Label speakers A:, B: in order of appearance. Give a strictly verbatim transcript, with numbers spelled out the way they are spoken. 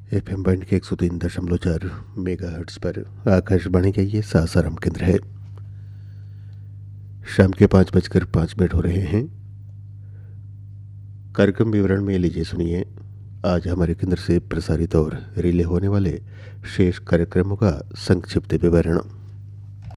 A: F M band के एक सौ तीन दशमलव चार मेगा हर्ट्स पर आकाशवाणी का ये सासाराम केंद्र है। शाम के पाँच बजकर पाँच मिनट हो रहे हैं। कार्यक्रम विवरण में लीजिए सुनिए आज हमारे केंद्र से प्रसारित और रिले होने वाले शेष कार्यक्रमों का संक्षिप्त विवरण।